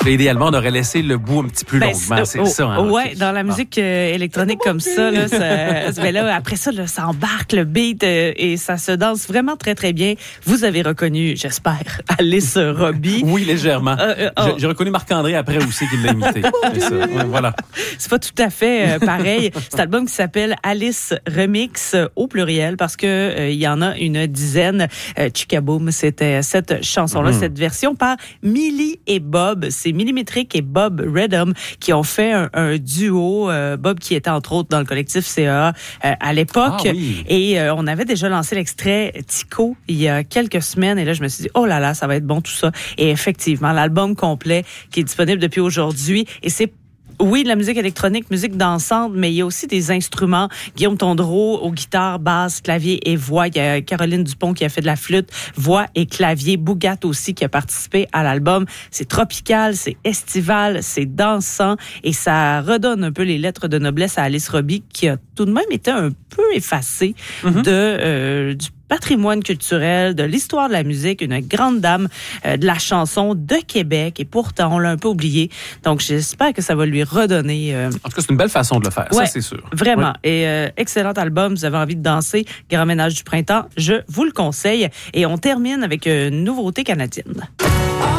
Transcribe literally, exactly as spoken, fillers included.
Là, idéalement, on aurait laissé le bout un petit peu Ben, longuement. C'est oh, ça. Hein? Ouais, Okay. dans la musique euh, électronique comme ça, là, ça, ben là, après ça, là, ça embarque le beat euh, et ça se danse vraiment très, très bien. Vous avez reconnu, j'espère, Alice Robbie. Oui, légèrement. Euh, euh, oh. J'ai, j'ai reconnu Marc-André après aussi qui l'a imité. C'est ça. Ouais, voilà. C'est pas tout à fait euh, pareil. Cet album qui s'appelle Alice Remix euh, au pluriel parce que euh, il y en a une dizaine. Euh, Chicaboom, c'était cette chanson-là, Mm-hmm. cette version par Millie et Bob. C'est Millimétrique et Bob Redham qui ont fait un, un duo. Euh, Bob qui était entre autres dans le collectif C A A euh, à l'époque. Ah, oui. Et euh, on avait déjà lancé l'extrait Tico il y a quelques semaines. Et là, je me suis dit, oh là là, ça va être bon tout ça. Et effectivement, l'album complet qui est disponible depuis aujourd'hui. Et c'est oui, de la musique électronique, musique dansante, mais il y a aussi des instruments. Guillaume Tondreau aux guitares, basse, clavier et voix. Il y a Caroline Dupont qui a fait de la flûte, voix et clavier. Bougat aussi qui a participé à l'album. C'est tropical, c'est estival, c'est dansant et ça redonne un peu les lettres de noblesse à Alice Robbie qui a tout de même été un peu effacée mm-hmm. de euh, du patrimoine culturel, de l'histoire de la musique, une grande dame euh, de la chanson de Québec. Et pourtant, on l'a un peu oublié. Donc, j'espère que ça va lui redonner... Euh... En tout cas, c'est une belle façon de le faire. Ouais, ça, c'est sûr. Vraiment. Ouais. Et euh, excellent album. Vous avez envie de danser. Grand ménage du printemps. Je vous le conseille. Et on termine avec une nouveauté canadienne.